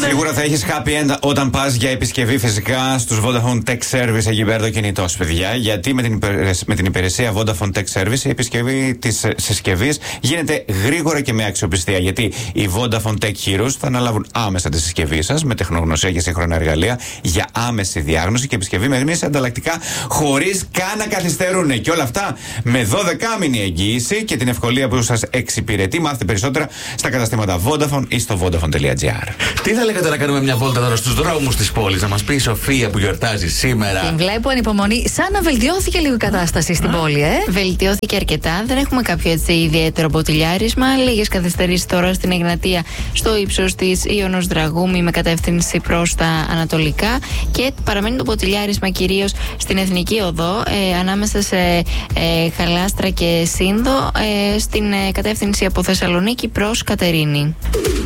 Σίγουρα θα έχεις happy end όταν πας για επισκευή φυσικά στους Vodafone Tech Service εκεί πέρα το κινητό σου, παιδιά. Γιατί με την υπηρεσία Vodafone Tech Service η επισκευή της συσκευής γίνεται γρήγορα και με αξιοπιστία. Γιατί οι Vodafone Tech Heroes θα αναλάβουν άμεσα τη συσκευή σας με τεχνογνωσία και σύγχρονα εργαλεία για άμεση διάγνωση και επισκευή με γνήσια ανταλλακτικά χωρίς καν να καθυστερούν. Και όλα αυτά με 12μηνη εγγύηση και την ευκολία που σας εξυπηρετεί. Μάθετε περισσότερα στα καταστήματα Vodafone ή στο vodafone.gr. Τι θα λέγατε να κάνουμε μια βόλτα τώρα στους δρόμους της πόλης, να μας πει η Σοφία που γιορτάζει σήμερα? Την βλέπω ανυπομονή, σαν να βελτιώθηκε λίγο η κατάσταση στην πόλη, Βελτιώθηκε αρκετά, δεν έχουμε κάποιο έτσι ιδιαίτερο μποτιλιάρισμα. Λίγες καθυστερήσεις τώρα στην Εγνατία στο ύψος της Ιωνος Δραγούμη με κατεύθυνση προς τα ανατολικά και παραμένει το μποτιλιάρισμα κυρίως στην Εθνική Οδό ανάμεσα σε Χαλάστρα και Σύνδο στην κατεύθυνση από Θεσσαλονίκη προς Κατερίνη.